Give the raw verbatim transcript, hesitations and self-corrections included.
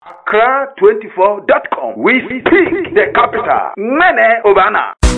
Accra twenty-four dot com. We speak the capital. Mene Obana.